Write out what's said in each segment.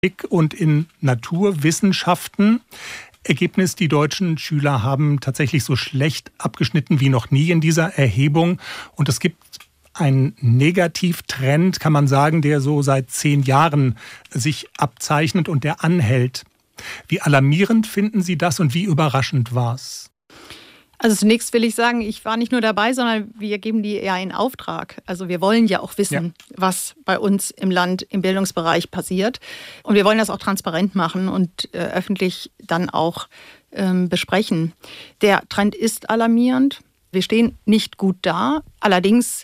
und in Naturwissenschaften. Ergebnis, die deutschen Schüler haben tatsächlich so schlecht abgeschnitten wie noch nie in dieser Erhebung. Und es gibt einen Negativtrend, kann man sagen, der so seit 10 Jahren sich abzeichnet und der anhält. Wie alarmierend finden Sie das und wie überraschend war es? Also zunächst will ich sagen, ich war nicht nur dabei, sondern wir geben die ja in Auftrag. Also wir wollen ja auch wissen, was bei uns im Land im Bildungsbereich passiert. Und wir wollen das auch transparent machen und öffentlich dann auch besprechen. Der Trend ist alarmierend. Wir stehen nicht gut da. Allerdings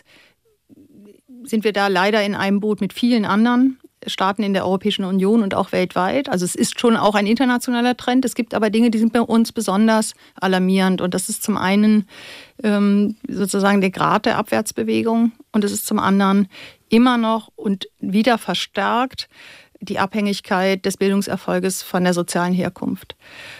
sind wir da leider in einem Boot mit vielen anderen Staaten in der Europäischen Union und auch weltweit. Also es ist schon auch ein internationaler Trend. Es gibt aber Dinge, die sind bei uns besonders alarmierend. Und das ist zum einen sozusagen der Grad der Abwärtsbewegung und es ist zum anderen immer noch und wieder verstärkt die Abhängigkeit des Bildungserfolges von der sozialen Herkunft.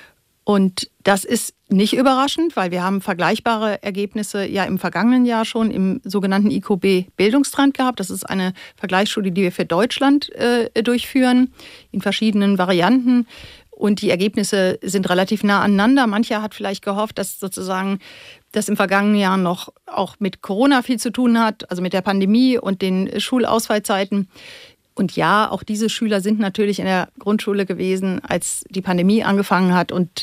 Und das ist nicht überraschend, weil wir haben vergleichbare Ergebnisse ja im vergangenen Jahr schon im sogenannten IQB-Bildungstrend gehabt. Das ist eine Vergleichsstudie, die wir für Deutschland durchführen, in verschiedenen Varianten. Und die Ergebnisse sind relativ nah aneinander. Mancher hat vielleicht gehofft, dass sozusagen das im vergangenen Jahr noch auch mit Corona viel zu tun hat, also mit der Pandemie und den Schulausfallzeiten. Und ja, auch diese Schüler sind natürlich in der Grundschule gewesen, als die Pandemie angefangen hat und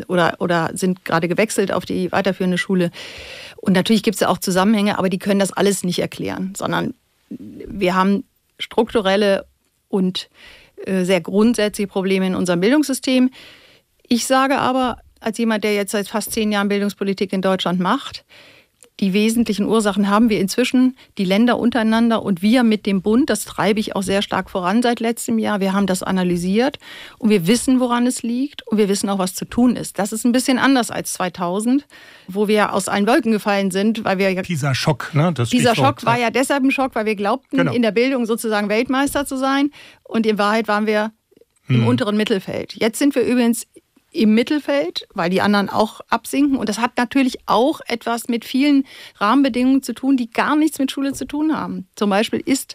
oder sind gerade gewechselt auf die weiterführende Schule. Und natürlich gibt es ja auch Zusammenhänge, aber die können das alles nicht erklären, sondern wir haben strukturelle und sehr grundsätzliche Probleme in unserem Bildungssystem. Ich sage aber, als jemand, der jetzt seit fast 10 Jahren Bildungspolitik in Deutschland macht, die wesentlichen Ursachen haben wir inzwischen, die Länder untereinander und wir mit dem Bund. Das treibe ich auch sehr stark voran seit letztem Jahr. Wir haben das analysiert und wir wissen, woran es liegt und wir wissen auch, was zu tun ist. Das ist ein bisschen anders als 2000, wo wir aus allen Wolken gefallen sind, weil wir... Dieser Schock, ne? Dieser Schock war ja deshalb ein Schock, weil wir glaubten, in der Bildung sozusagen Weltmeister zu sein und in Wahrheit waren wir im unteren Mittelfeld. Jetzt sind wir übrigens im Mittelfeld, weil die anderen auch absinken. Und das hat natürlich auch etwas mit vielen Rahmenbedingungen zu tun, die gar nichts mit Schule zu tun haben. Zum Beispiel ist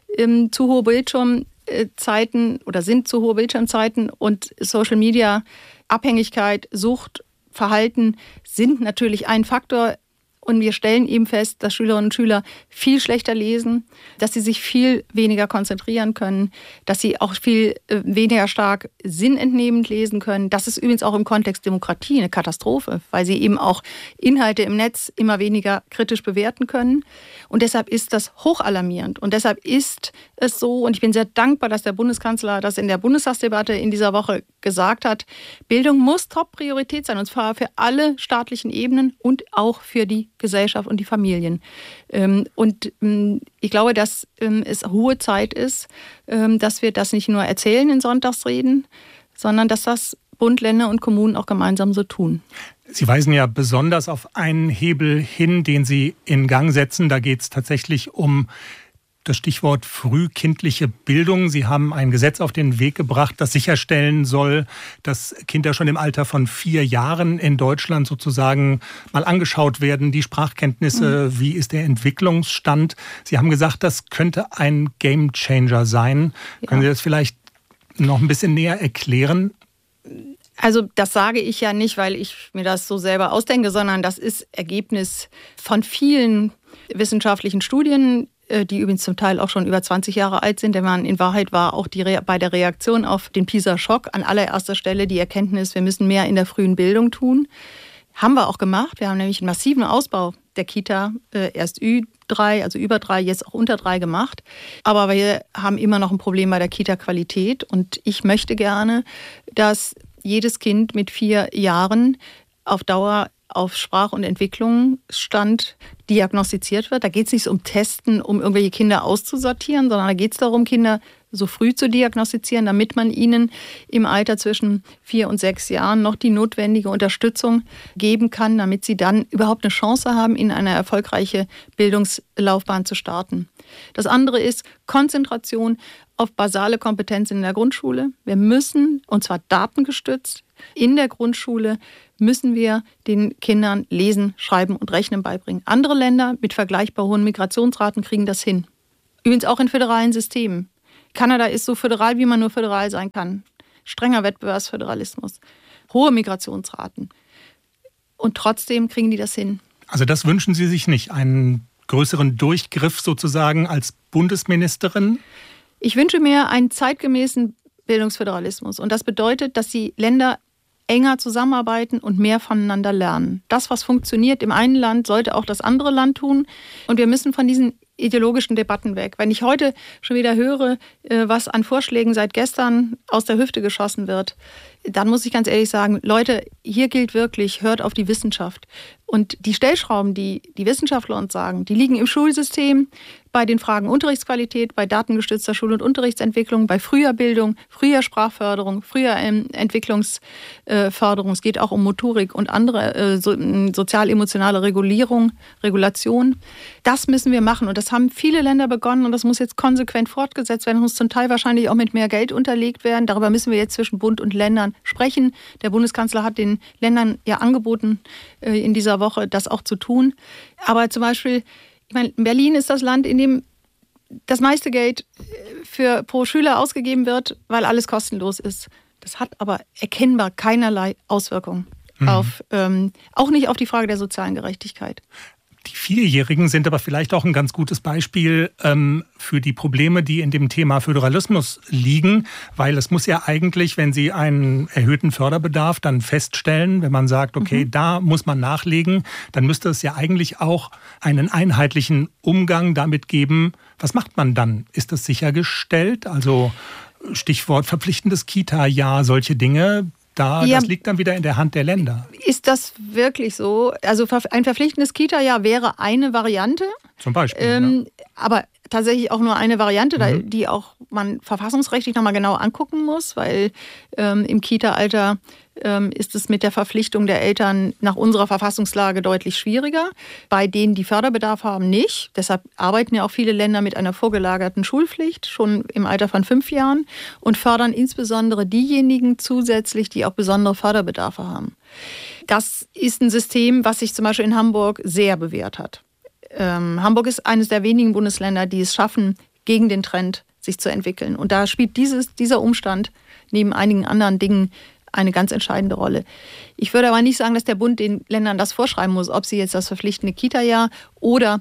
zu hohe Bildschirmzeiten oder sind zu hohe Bildschirmzeiten und Social Media, Abhängigkeit, Sucht, Verhalten sind natürlich ein Faktor. Und wir stellen eben fest, dass Schülerinnen und Schüler viel schlechter lesen, dass sie sich viel weniger konzentrieren können, dass sie auch viel weniger stark sinnentnehmend lesen können. Das ist übrigens auch im Kontext Demokratie eine Katastrophe, weil sie eben auch Inhalte im Netz immer weniger kritisch bewerten können. Und deshalb ist das hochalarmierend. Und deshalb ist es so, und ich bin sehr dankbar, dass der Bundeskanzler das in der Bundestagsdebatte in dieser Woche gesagt hat, Bildung muss Top-Priorität sein, und zwar für alle staatlichen Ebenen und auch für die Gesellschaft und die Familien. Und ich glaube, dass es hohe Zeit ist, dass wir das nicht nur erzählen in Sonntagsreden, sondern dass das Bund, Länder und Kommunen auch gemeinsam so tun. Sie weisen ja besonders auf einen Hebel hin, den Sie in Gang setzen. Da geht es tatsächlich um das Stichwort frühkindliche Bildung. Sie haben ein Gesetz auf den Weg gebracht, das sicherstellen soll, dass Kinder schon im Alter von 4 Jahren in Deutschland sozusagen mal angeschaut werden, die Sprachkenntnisse, wie ist der Entwicklungsstand. Sie haben gesagt, das könnte ein Gamechanger sein. Ja. Können Sie das vielleicht noch ein bisschen näher erklären? Also das sage ich ja nicht, weil ich mir das so selber ausdenke, sondern das ist Ergebnis von vielen wissenschaftlichen Studien, die übrigens zum Teil auch schon über 20 Jahre alt sind, denn in Wahrheit war auch bei der Reaktion auf den PISA-Schock an allererster Stelle die Erkenntnis, wir müssen mehr in der frühen Bildung tun. Haben wir auch gemacht. Wir haben nämlich einen massiven Ausbau der Kita, erst Ü3, also über 3, jetzt auch unter 3 gemacht. Aber wir haben immer noch ein Problem bei der Kita-Qualität und ich möchte gerne, dass jedes Kind mit 4 Jahren auf Dauer auf Sprach- und Entwicklungsstand diagnostiziert wird. Da geht es nicht um Testen, um irgendwelche Kinder auszusortieren, sondern da geht es darum, Kinder so früh zu diagnostizieren, damit man ihnen im Alter zwischen 4 und 6 Jahren noch die notwendige Unterstützung geben kann, damit sie dann überhaupt eine Chance haben, in eine erfolgreiche Bildungslaufbahn zu starten. Das andere ist Konzentration auf basale Kompetenzen in der Grundschule. Wir müssen, und zwar datengestützt, in der Grundschule müssen wir den Kindern Lesen, Schreiben und Rechnen beibringen. Andere Länder mit vergleichbar hohen Migrationsraten kriegen das hin. Übrigens auch in föderalen Systemen. Kanada ist so föderal, wie man nur föderal sein kann. Strenger Wettbewerbsföderalismus, hohe Migrationsraten. Und trotzdem kriegen die das hin. Also das wünschen Sie sich nicht, einen größeren Durchgriff sozusagen als Bundesministerin? Ich wünsche mir einen zeitgemäßen Bildungsföderalismus. Und das bedeutet, dass die Länder enger zusammenarbeiten und mehr voneinander lernen. Das, was funktioniert im einen Land, sollte auch das andere Land tun. Und wir müssen von diesen ideologischen Debatten weg. Wenn ich heute schon wieder höre, was an Vorschlägen seit gestern aus der Hüfte geschossen wird, dann muss ich ganz ehrlich sagen, Leute, hier gilt wirklich, hört auf die Wissenschaft. Und die Stellschrauben, die die Wissenschaftler uns sagen, die liegen im Schulsystem, bei den Fragen Unterrichtsqualität, bei datengestützter Schul- und Unterrichtsentwicklung, bei früher Bildung, früher Sprachförderung, früher Entwicklungsförderung. Es geht auch um Motorik und andere sozial-emotionale Regulation. Das müssen wir machen. Und das haben viele Länder begonnen und das muss jetzt konsequent fortgesetzt werden. Das muss zum Teil wahrscheinlich auch mit mehr Geld unterlegt werden. Darüber müssen wir jetzt zwischen Bund und Ländern sprechen. Der Bundeskanzler hat den Ländern ja angeboten, in dieser Woche das auch zu tun. Aber zum Beispiel, ich meine, Berlin ist das Land, in dem das meiste Geld pro Schüler ausgegeben wird, weil alles kostenlos ist. Das hat aber erkennbar keinerlei Auswirkungen auf, auch nicht auf die Frage der sozialen Gerechtigkeit. Die Vierjährigen sind aber vielleicht auch ein ganz gutes Beispiel für die Probleme, die in dem Thema Föderalismus liegen, weil es muss ja eigentlich, wenn Sie einen erhöhten Förderbedarf dann feststellen, wenn man sagt, okay, da muss man nachlegen, dann müsste es ja eigentlich auch einen einheitlichen Umgang damit geben. Was macht man dann? Ist das sichergestellt? Also Stichwort verpflichtendes Kita-Jahr, solche Dinge. Das liegt dann wieder in der Hand der Länder. Ist das wirklich so? Also ein verpflichtendes Kita-Jahr wäre eine Variante. Zum Beispiel, aber tatsächlich auch nur eine Variante, die auch man verfassungsrechtlich nochmal genau angucken muss, weil im Kita-Alter ist es mit der Verpflichtung der Eltern nach unserer Verfassungslage deutlich schwieriger. Bei denen, die Förderbedarf haben, nicht. Deshalb arbeiten ja auch viele Länder mit einer vorgelagerten Schulpflicht, schon im Alter von 5 Jahren und fördern insbesondere diejenigen zusätzlich, die auch besondere Förderbedarfe haben. Das ist ein System, was sich zum Beispiel in Hamburg sehr bewährt hat. Hamburg ist eines der wenigen Bundesländer, die es schaffen, gegen den Trend sich zu entwickeln. Und da spielt dieser Umstand neben einigen anderen Dingen eine ganz entscheidende Rolle. Ich würde aber nicht sagen, dass der Bund den Ländern das vorschreiben muss, ob sie jetzt das verpflichtende Kita-Jahr oder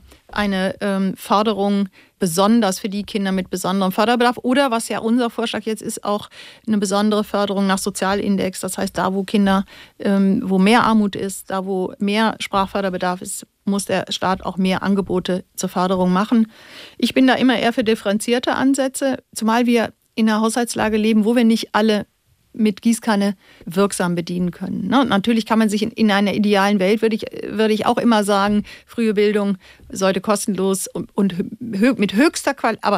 eine Förderung besonders für die Kinder mit besonderem Förderbedarf oder, was ja unser Vorschlag jetzt ist, auch eine besondere Förderung nach Sozialindex. Das heißt, da wo Kinder, wo mehr Armut ist, da wo mehr Sprachförderbedarf ist, muss der Staat auch mehr Angebote zur Förderung machen. Ich bin da immer eher für differenzierte Ansätze, zumal wir in einer Haushaltslage leben, wo wir nicht alle mit Gießkanne wirksam bedienen können. Und natürlich kann man sich in einer idealen Welt, würde ich auch immer sagen, frühe Bildung sollte kostenlos und mit höchster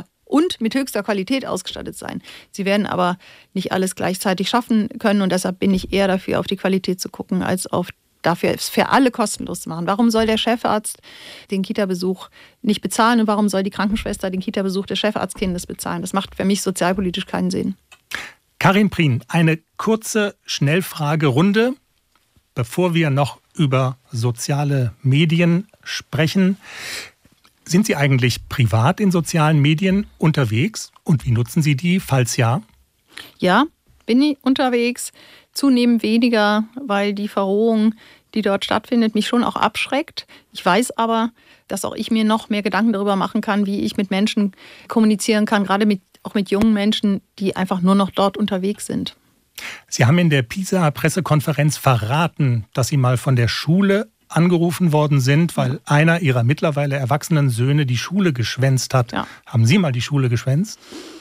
Qualität ausgestattet sein. Sie werden aber nicht alles gleichzeitig schaffen können und deshalb bin ich eher dafür, auf die Qualität zu gucken, als dafür es für alle kostenlos zu machen. Warum soll der Chefarzt den Kita-Besuch nicht bezahlen und warum soll die Krankenschwester den Kita-Besuch des Chefarztkindes bezahlen? Das macht für mich sozialpolitisch keinen Sinn. Karin Prien, eine kurze Schnellfragerunde, bevor wir noch über soziale Medien sprechen. Sind Sie eigentlich privat in sozialen Medien unterwegs und wie nutzen Sie die, falls ja? Ja, bin ich unterwegs, zunehmend weniger, weil die Verrohung, die dort stattfindet, mich schon auch abschreckt. Ich weiß aber, dass auch ich mir noch mehr Gedanken darüber machen kann, wie ich mit Menschen kommunizieren kann, gerade auch mit jungen Menschen, die einfach nur noch dort unterwegs sind. Sie haben in der PISA-Pressekonferenz verraten, dass Sie mal von der Schule angerufen worden sind, weil einer Ihrer mittlerweile erwachsenen Söhne die Schule geschwänzt hat. Ja. Haben Sie mal die Schule geschwänzt?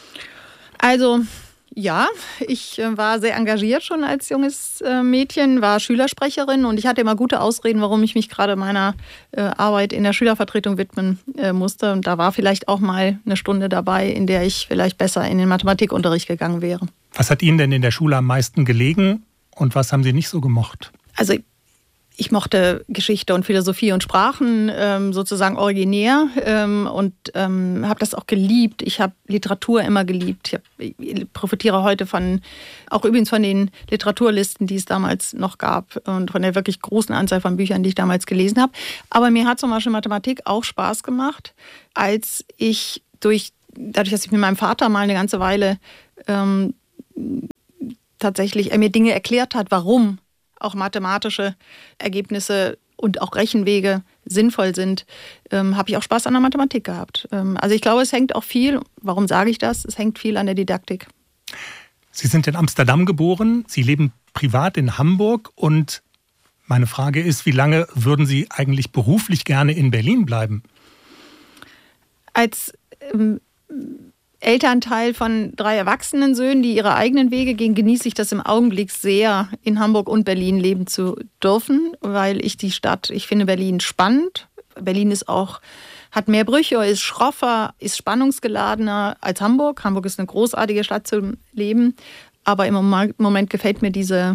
Also ja, ich war sehr engagiert schon als junges Mädchen, war Schülersprecherin und ich hatte immer gute Ausreden, warum ich mich gerade meiner Arbeit in der Schülervertretung widmen musste. Und da war vielleicht auch mal eine Stunde dabei, in der ich vielleicht besser in den Mathematikunterricht gegangen wäre. Was hat Ihnen denn in der Schule am meisten gelegen und was haben Sie nicht so gemocht? Also ich mochte Geschichte und Philosophie und Sprachen sozusagen originär und habe das auch geliebt. Ich habe Literatur immer geliebt. Ich profitiere heute auch übrigens von den Literaturlisten, die es damals noch gab und von der wirklich großen Anzahl von Büchern, die ich damals gelesen habe. Aber mir hat zum Beispiel Mathematik auch Spaß gemacht, als ich durch dadurch, dass ich mit meinem Vater mal eine ganze Weile tatsächlich er mir Dinge erklärt hat, warum auch mathematische Ergebnisse und auch Rechenwege sinnvoll sind, habe ich auch Spaß an der Mathematik gehabt. Also ich glaube, es hängt auch viel, warum sage ich das? Es hängt viel an der Didaktik. Sie sind in Amsterdam geboren, Sie leben privat in Hamburg und meine Frage ist, wie lange würden Sie eigentlich beruflich gerne in Berlin bleiben? Als Elternteil von 3 erwachsenen Söhnen, die ihre eigenen Wege gehen, genieße ich das im Augenblick sehr, in Hamburg und Berlin leben zu dürfen, weil ich ich finde Berlin spannend. Berlin hat mehr Brüche, ist schroffer, ist spannungsgeladener als Hamburg. Hamburg ist eine großartige Stadt zum Leben, aber im Moment gefällt mir diese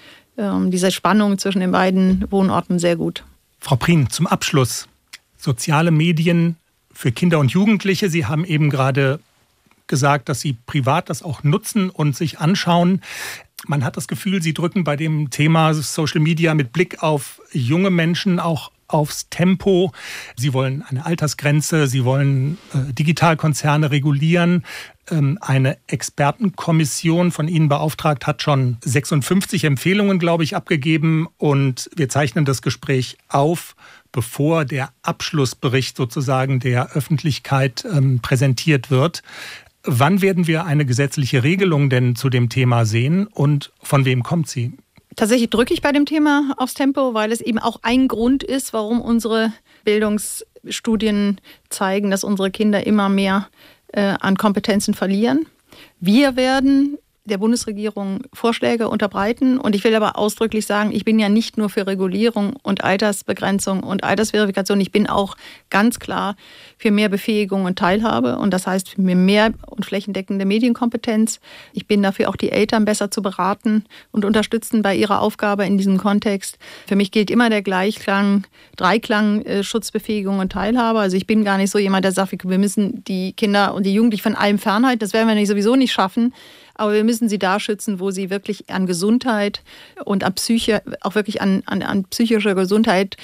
Spannung zwischen den beiden Wohnorten sehr gut. Frau Prien, zum Abschluss. Soziale Medien für Kinder und Jugendliche. Sie haben eben gerade gesagt, dass Sie privat das auch nutzen und sich anschauen. Man hat das Gefühl, Sie drücken bei dem Thema Social Media mit Blick auf junge Menschen auch aufs Tempo. Sie wollen eine Altersgrenze, Sie wollen Digitalkonzerne regulieren. Eine Expertenkommission von Ihnen beauftragt hat schon 56 Empfehlungen, glaube ich, abgegeben. Und wir zeichnen das Gespräch auf, bevor der Abschlussbericht sozusagen der Öffentlichkeit präsentiert wird. Wann werden wir eine gesetzliche Regelung denn zu dem Thema sehen und von wem kommt sie? Tatsächlich drücke ich bei dem Thema aufs Tempo, weil es eben auch ein Grund ist, warum unsere Bildungsstudien zeigen, dass unsere Kinder immer mehr an Kompetenzen verlieren. Wir werden der Bundesregierung Vorschläge unterbreiten. Und ich will aber ausdrücklich sagen, ich bin ja nicht nur für Regulierung und Altersbegrenzung und Altersverifikation. Ich bin auch ganz klar für mehr Befähigung und Teilhabe. Und das heißt für mehr und flächendeckende Medienkompetenz. Ich bin dafür, auch die Eltern besser zu beraten und unterstützen bei ihrer Aufgabe in diesem Kontext. Für mich gilt immer der Dreiklang Schutzbefähigung und Teilhabe. Also ich bin gar nicht so jemand, der sagt, wir müssen die Kinder und die Jugendlichen von allem fernhalten. Das werden wir sowieso nicht schaffen. Aber wir müssen sie da schützen, wo sie wirklich an Gesundheit und an Psyche, auch wirklich an psychischer Gesundheit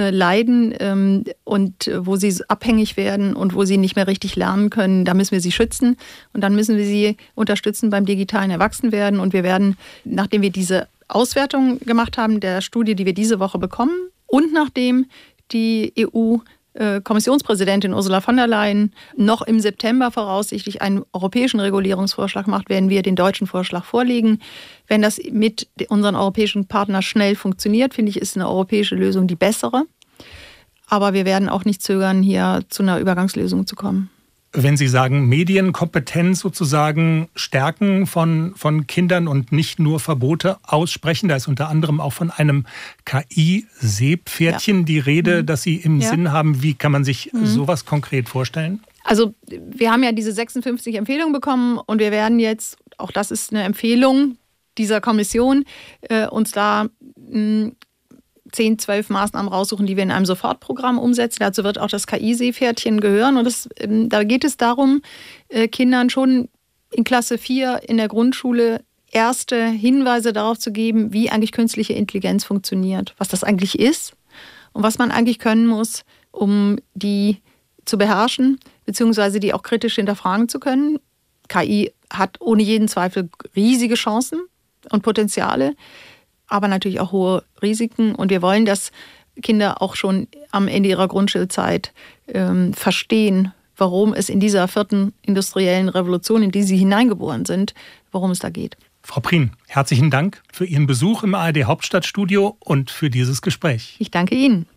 leiden und wo sie abhängig werden und wo sie nicht mehr richtig lernen können. Da müssen wir sie schützen und dann müssen wir sie unterstützen beim digitalen Erwachsenwerden. Und wir werden, nachdem wir diese Auswertung gemacht haben, der Studie, die wir diese Woche bekommen und nachdem die EU-Kommissionspräsidentin Ursula von der Leyen noch im September voraussichtlich einen europäischen Regulierungsvorschlag macht, werden wir den deutschen Vorschlag vorlegen. Wenn das mit unseren europäischen Partnern schnell funktioniert, finde ich, ist eine europäische Lösung die bessere. Aber wir werden auch nicht zögern, hier zu einer Übergangslösung zu kommen. Wenn Sie sagen, Medienkompetenz sozusagen stärken von Kindern und nicht nur Verbote aussprechen, da ist unter anderem auch von einem KI-Seepferdchen die Rede, dass Sie im Sinn haben. Wie kann man sich sowas konkret vorstellen? Also wir haben ja diese 56 Empfehlungen bekommen und wir werden jetzt, auch das ist eine Empfehlung dieser Kommission, uns da 10, 12 Maßnahmen raussuchen, die wir in einem Sofortprogramm umsetzen. Dazu wird auch das KI-Seepferdchen gehören. Und da geht es darum, Kindern schon in Klasse 4 in der Grundschule erste Hinweise darauf zu geben, wie eigentlich künstliche Intelligenz funktioniert, was das eigentlich ist und was man eigentlich können muss, um die zu beherrschen, beziehungsweise die auch kritisch hinterfragen zu können. KI hat ohne jeden Zweifel riesige Chancen und Potenziale, aber natürlich auch hohe Risiken. Und wir wollen, dass Kinder auch schon am Ende ihrer Grundschulzeit verstehen, warum es in dieser 4. industriellen Revolution, in die sie hineingeboren sind, worum es da geht. Frau Prien, herzlichen Dank für Ihren Besuch im ARD Hauptstadtstudio und für dieses Gespräch. Ich danke Ihnen.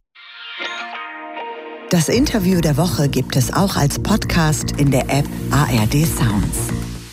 Das Interview der Woche gibt es auch als Podcast in der App ARD Sounds.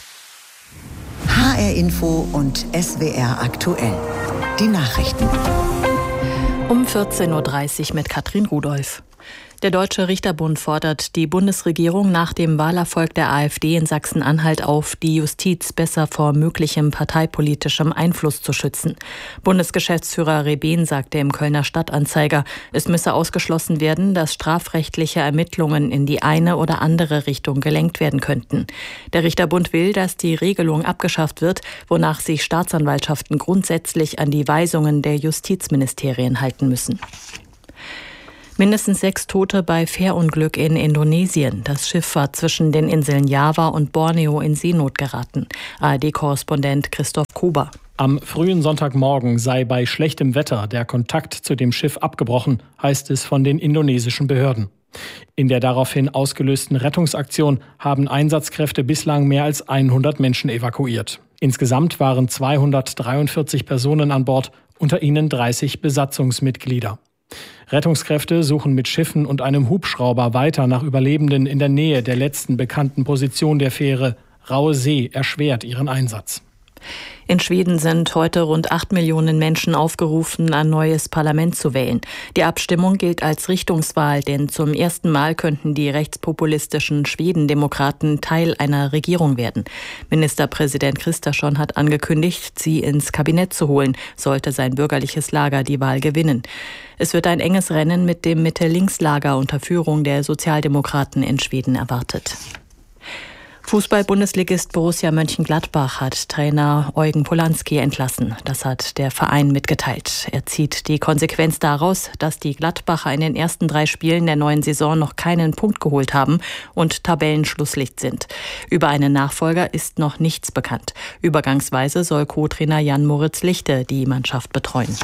HR Info und SWR aktuell. Die Nachrichten. Um 14.30 Uhr mit Katrin Rudolph. Der Deutsche Richterbund fordert die Bundesregierung nach dem Wahlerfolg der AfD in Sachsen-Anhalt auf, die Justiz besser vor möglichem parteipolitischem Einfluss zu schützen. Bundesgeschäftsführer Rebehn sagte im Kölner Stadtanzeiger, es müsse ausgeschlossen werden, dass strafrechtliche Ermittlungen in die eine oder andere Richtung gelenkt werden könnten. Der Richterbund will, dass die Regelung abgeschafft wird, wonach sich Staatsanwaltschaften grundsätzlich an die Weisungen der Justizministerien halten müssen. Mindestens 6 Tote bei Fährunglück in Indonesien. Das Schiff war zwischen den Inseln Java und Borneo in Seenot geraten. ARD-Korrespondent Christoph Kuber. Am frühen Sonntagmorgen sei bei schlechtem Wetter der Kontakt zu dem Schiff abgebrochen, heißt es von den indonesischen Behörden. In der daraufhin ausgelösten Rettungsaktion haben Einsatzkräfte bislang mehr als 100 Menschen evakuiert. Insgesamt waren 243 Personen an Bord, unter ihnen 30 Besatzungsmitglieder. Rettungskräfte suchen mit Schiffen und einem Hubschrauber weiter nach Überlebenden in der Nähe der letzten bekannten Position der Fähre. Raue See erschwert ihren Einsatz. In Schweden sind heute rund 8 Millionen Menschen aufgerufen, ein neues Parlament zu wählen. Die Abstimmung gilt als Richtungswahl, denn zum ersten Mal könnten die rechtspopulistischen Schwedendemokraten Teil einer Regierung werden. Ministerpräsident Kristersson hat angekündigt, sie ins Kabinett zu holen, sollte sein bürgerliches Lager die Wahl gewinnen. Es wird ein enges Rennen mit dem Mitte-Links-Lager unter Führung der Sozialdemokraten in Schweden erwartet. Fußball-Bundesligist Borussia Mönchengladbach hat Trainer Eugen Polanski entlassen. Das hat der Verein mitgeteilt. Er zieht die Konsequenz daraus, dass die Gladbacher in den ersten 3 Spielen der neuen Saison noch keinen Punkt geholt haben und Tabellenschlusslicht sind. Über einen Nachfolger ist noch nichts bekannt. Übergangsweise soll Co-Trainer Jan-Moritz Lichte die Mannschaft betreuen.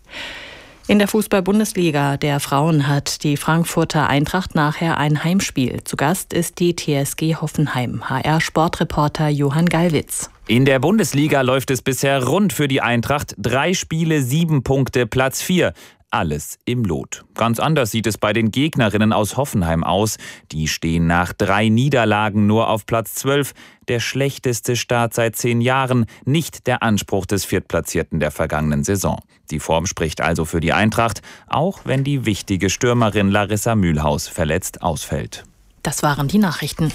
In der Fußball-Bundesliga der Frauen hat die Frankfurter Eintracht nachher ein Heimspiel. Zu Gast ist die TSG Hoffenheim. HR-Sportreporter Johann Gallwitz. In der Bundesliga läuft es bisher rund für die Eintracht. 3 Spiele, 7 Punkte, Platz 4. Alles im Lot. Ganz anders sieht es bei den Gegnerinnen aus Hoffenheim aus. Die stehen nach 3 Niederlagen nur auf Platz 12. Der schlechteste Start seit 10 Jahren. Nicht der Anspruch des Viertplatzierten der vergangenen Saison. Die Form spricht also für die Eintracht, auch wenn die wichtige Stürmerin Larissa Mühlhaus verletzt ausfällt. Das waren die Nachrichten.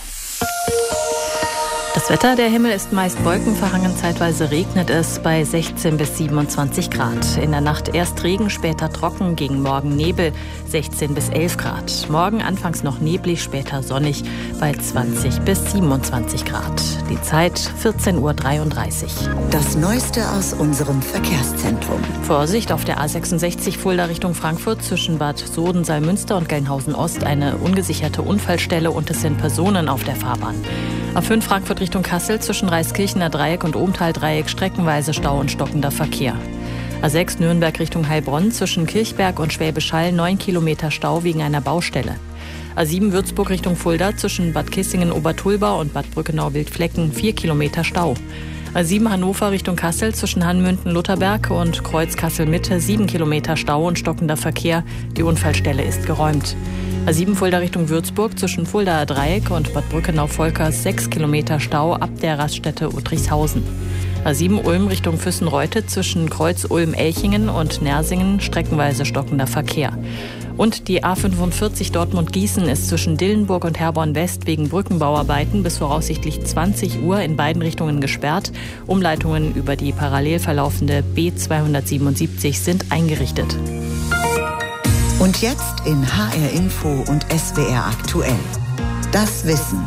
Das Wetter, der Himmel ist meist wolkenverhangen, zeitweise regnet es bei 16 bis 27 Grad. In der Nacht erst Regen, später trocken, gegen Morgen Nebel, 16 bis 11 Grad. Morgen anfangs noch neblig, später sonnig bei 20 bis 27 Grad. Die Zeit 14:33 Uhr. Das Neueste aus unserem Verkehrszentrum. Vorsicht auf der A66 Fulda Richtung Frankfurt zwischen Bad Soden-Salmünster und Gelnhausen-Ost eine ungesicherte Unfallstelle und es sind Personen auf der Fahrbahn. A5 Frankfurt Richtung Kassel zwischen Reiskirchener Dreieck und Ohmtal-Dreieck streckenweise Stau und stockender Verkehr. A6 Nürnberg Richtung Heilbronn zwischen Kirchberg und Schwäbisch Hall 9 Kilometer Stau wegen einer Baustelle. A7 Würzburg Richtung Fulda zwischen Bad Kissingen-Obertulbau und Bad Brückenau-Wildflecken 4 Kilometer Stau. A7 Hannover Richtung Kassel zwischen Hanmünden-Lutherberg und Kreuz-Kassel-Mitte 7 Kilometer Stau und stockender Verkehr. Die Unfallstelle ist geräumt. A7 Fulda Richtung Würzburg zwischen Fuldaer Dreieck und Bad Brückenau-Volkers 6 Kilometer Stau ab der Raststätte Uttrichshausen. A7 Ulm Richtung Füssenreute zwischen Kreuz-Ulm-Elchingen und Nersingen streckenweise stockender Verkehr. Und die A45 Dortmund-Gießen ist zwischen Dillenburg und Herborn-West wegen Brückenbauarbeiten bis voraussichtlich 20 Uhr in beiden Richtungen gesperrt. Umleitungen über die parallel verlaufende B277 sind eingerichtet. Und jetzt in HR Info und SWR aktuell. Das Wissen.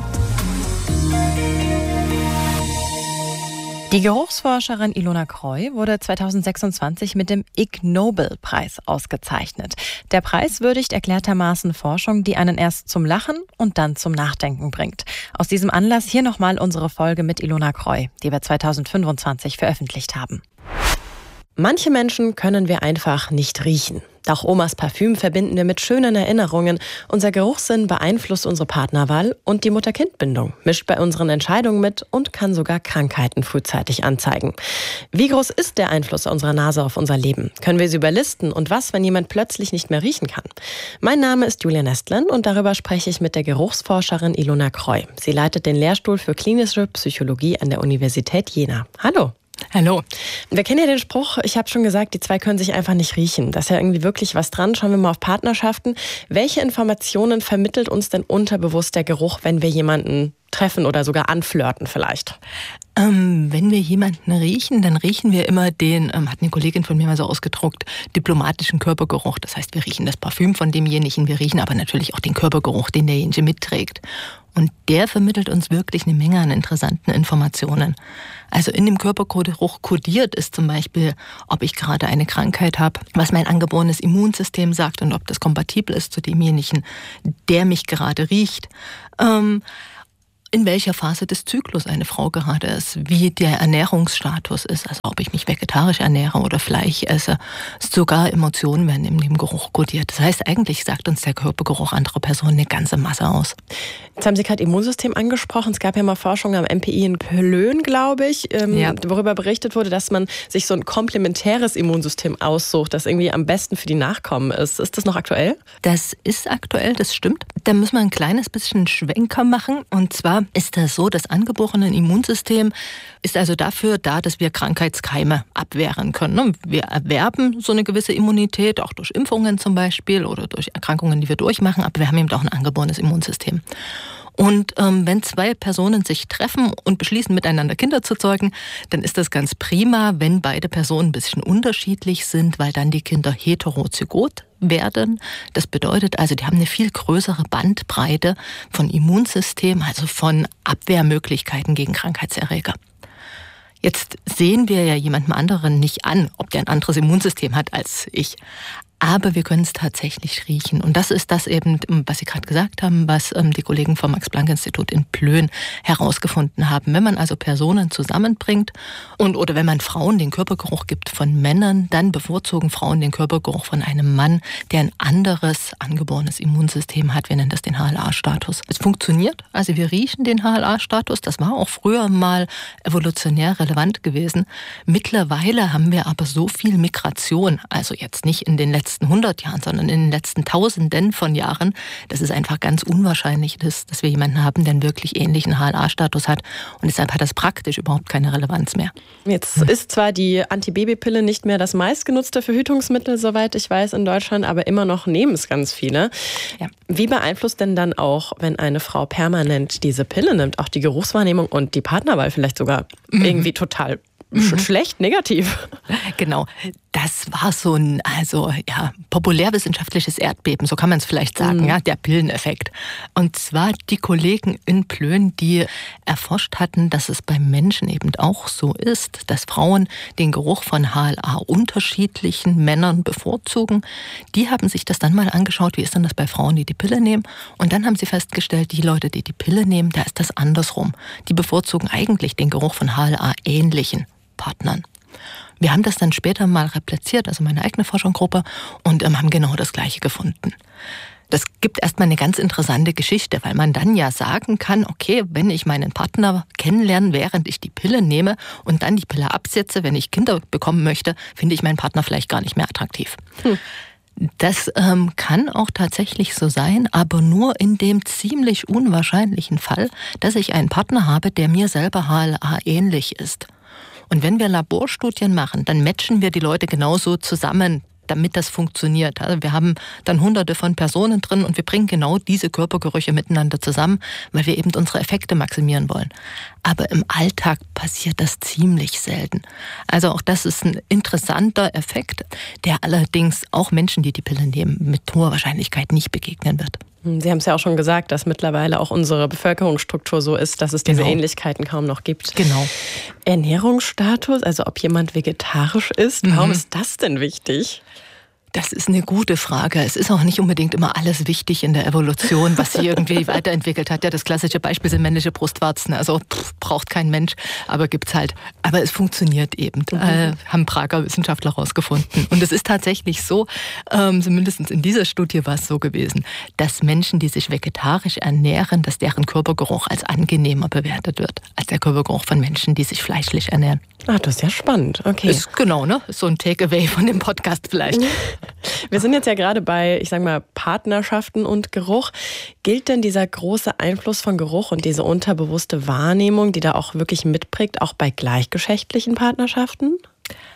Die Geruchsforscherin Ilona Croy wurde 2026 mit dem Ig Nobel-Preis ausgezeichnet. Der Preis würdigt erklärtermaßen Forschung, die einen erst zum Lachen und dann zum Nachdenken bringt. Aus diesem Anlass hier nochmal unsere Folge mit Ilona Croy, die wir 2025 veröffentlicht haben. Manche Menschen können wir einfach nicht riechen. Auch Omas Parfüm verbinden wir mit schönen Erinnerungen. Unser Geruchssinn beeinflusst unsere Partnerwahl und die Mutter-Kind-Bindung, mischt bei unseren Entscheidungen mit und kann sogar Krankheiten frühzeitig anzeigen. Wie groß ist der Einfluss unserer Nase auf unser Leben? Können wir sie überlisten? Und was, wenn jemand plötzlich nicht mehr riechen kann? Mein Name ist Julia Nestlin und darüber spreche ich mit der Geruchsforscherin Ilona Croy. Sie leitet den Lehrstuhl für klinische Psychologie an der Universität Jena. Hallo. Hallo. Wir kennen ja den Spruch, ich habe schon gesagt, die zwei können sich einfach nicht riechen. Da ist ja irgendwie wirklich was dran. Schauen wir mal auf Partnerschaften. Welche Informationen vermittelt uns denn unterbewusst der Geruch, wenn wir jemanden treffen oder sogar anflirten vielleicht? Wenn wir jemanden riechen, dann riechen wir immer den, hat eine Kollegin von mir mal so ausgedruckt, diplomatischen Körpergeruch. Das heißt, wir riechen das Parfüm von demjenigen, wir riechen aber natürlich auch den Körpergeruch, den derjenige mitträgt. Und der vermittelt uns wirklich eine Menge an interessanten Informationen. Also in dem Körpergeruch kodiert ist zum Beispiel, ob ich gerade eine Krankheit habe, was mein angeborenes Immunsystem sagt und ob das kompatibel ist zu demjenigen, der mich gerade riecht. In welcher Phase des Zyklus eine Frau gerade ist, wie der Ernährungsstatus ist, also ob ich mich vegetarisch ernähre oder Fleisch esse. Sogar Emotionen werden in dem Geruch kodiert. Das heißt, eigentlich sagt uns der Körpergeruch anderer Personen eine ganze Masse aus. Jetzt haben Sie gerade Immunsystem angesprochen. Es gab ja mal Forschung am MPI in Plön, glaube ich, worüber berichtet wurde, dass man sich so ein komplementäres Immunsystem aussucht, das irgendwie am besten für die Nachkommen ist. Ist das noch aktuell? Das ist aktuell, das stimmt. Da müssen wir ein kleines bisschen Schwenker machen. Und zwar ist das so, das angeborene Immunsystem ist also dafür da, dass wir Krankheitskeime abwehren können. Wir erwerben so eine gewisse Immunität, auch durch Impfungen zum Beispiel oder durch Erkrankungen, die wir durchmachen, aber wir haben eben auch ein angeborenes Immunsystem. Und wenn zwei Personen sich treffen und beschließen, miteinander Kinder zu zeugen, dann ist das ganz prima, wenn beide Personen ein bisschen unterschiedlich sind, weil dann die Kinder heterozygot werden. Das bedeutet also, die haben eine viel größere Bandbreite von Immunsystem, also von Abwehrmöglichkeiten gegen Krankheitserreger. Jetzt sehen wir ja jemandem anderen nicht an, ob der ein anderes Immunsystem hat als ich. Aber wir können es tatsächlich riechen. Und das ist das eben, was Sie gerade gesagt haben, was die Kollegen vom Max-Planck-Institut in Plön herausgefunden haben. Wenn man also Personen zusammenbringt oder wenn man Frauen den Körpergeruch gibt von Männern, dann bevorzugen Frauen den Körpergeruch von einem Mann, der ein anderes angeborenes Immunsystem hat. Wir nennen das den HLA-Status. Es funktioniert, also wir riechen den HLA-Status. Das war auch früher mal evolutionär relevant gewesen. Mittlerweile haben wir aber so viel Migration, also jetzt nicht in den letzten 100 Jahren, sondern in den letzten Tausenden von Jahren, dass es einfach ganz unwahrscheinlich ist, dass wir jemanden haben, der einen wirklich ähnlichen HLA-Status hat. Und deshalb hat das praktisch überhaupt keine Relevanz mehr. Jetzt ist zwar die Antibabypille nicht mehr das meistgenutzte Verhütungsmittel, soweit ich weiß, in Deutschland, aber immer noch nehmen es ganz viele. Ja. Wie beeinflusst denn dann auch, wenn eine Frau permanent diese Pille nimmt, auch die Geruchswahrnehmung und die Partnerwahl vielleicht sogar irgendwie total schlecht, negativ? Genau. Das war so ein, populärwissenschaftliches Erdbeben, so kann man es vielleicht sagen, der Pilleneffekt. Und zwar die Kollegen in Plön, die erforscht hatten, dass es bei Menschen eben auch so ist, dass Frauen den Geruch von HLA unterschiedlichen Männern bevorzugen. Die haben sich das dann mal angeschaut, wie ist denn das bei Frauen, die die Pille nehmen? Und dann haben sie festgestellt, die Leute, die die Pille nehmen, da ist das andersrum. Die bevorzugen eigentlich den Geruch von HLA-ähnlichen Partnern. Wir haben das dann später mal repliziert, also meine eigene Forschungsgruppe, und haben genau das Gleiche gefunden. Das gibt erstmal eine ganz interessante Geschichte, weil man dann ja sagen kann, okay, wenn ich meinen Partner kennenlerne, während ich die Pille nehme und dann die Pille absetze, wenn ich Kinder bekommen möchte, finde ich meinen Partner vielleicht gar nicht mehr attraktiv. Das kann auch tatsächlich so sein, aber nur in dem ziemlich unwahrscheinlichen Fall, dass ich einen Partner habe, der mir selber HLA ähnlich ist. Und wenn wir Laborstudien machen, dann matchen wir die Leute genauso zusammen, damit das funktioniert. Also wir haben dann Hunderte von Personen drin und wir bringen genau diese Körpergerüche miteinander zusammen, weil wir eben unsere Effekte maximieren wollen. Aber im Alltag passiert das ziemlich selten. Also auch das ist ein interessanter Effekt, der allerdings auch Menschen, die die Pille nehmen, mit hoher Wahrscheinlichkeit nicht begegnen wird. Sie haben es ja auch schon gesagt, dass mittlerweile auch unsere Bevölkerungsstruktur so ist, dass es diese Ähnlichkeiten kaum noch gibt. Genau. Ernährungsstatus, also ob jemand vegetarisch ist, warum ist das denn wichtig? Das ist eine gute Frage. Es ist auch nicht unbedingt immer alles wichtig in der Evolution, was sie irgendwie weiterentwickelt hat. Ja, das klassische Beispiel sind männliche Brustwarzen. Also braucht kein Mensch, aber gibt's halt. Aber es funktioniert eben. Haben Prager Wissenschaftler rausgefunden. Und es ist tatsächlich so, zumindest in dieser Studie war es so gewesen, dass Menschen, die sich vegetarisch ernähren, dass deren Körpergeruch als angenehmer bewertet wird, als der Körpergeruch von Menschen, die sich fleischlich ernähren. Ach, das ist ja spannend. Okay. Ist genau, ne? So ein Takeaway von dem Podcast vielleicht. Wir sind jetzt ja gerade bei, ich sag mal, Partnerschaften und Geruch. Gilt denn dieser große Einfluss von Geruch und diese unterbewusste Wahrnehmung, die da auch wirklich mitprägt, auch bei gleichgeschlechtlichen Partnerschaften?